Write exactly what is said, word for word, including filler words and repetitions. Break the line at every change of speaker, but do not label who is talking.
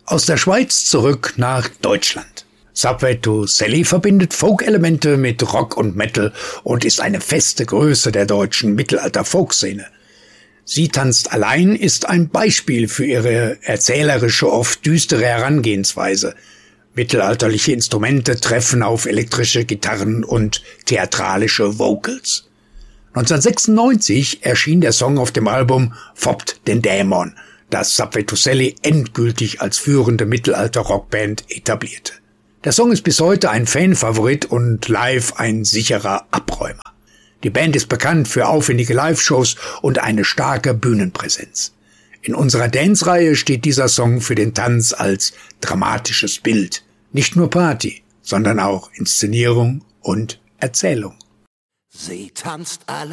Aus der Schweiz zurück nach Deutschland. Subway to Sally verbindet Folk-Elemente mit Rock und Metal und ist eine feste Größe der deutschen Mittelalter-Folk-Szene. Sie tanzt allein ist ein Beispiel für ihre erzählerische, oft düstere Herangehensweise. Mittelalterliche Instrumente treffen auf elektrische Gitarren und theatralische Vocals. neunzehnhundertsechsundneunzig erschien der Song auf dem Album Foppt den Dämon, das Subway to Sally endgültig als führende Mittelalter-Rockband etablierte. Der Song ist bis heute ein Fanfavorit und live ein sicherer Abräumer. Die Band ist bekannt für aufwendige Live-Shows und eine starke Bühnenpräsenz. In unserer Dance-Reihe steht dieser Song für den Tanz als dramatisches Bild. Nicht nur Party, sondern auch Inszenierung und Erzählung.
Sie tanzt allein.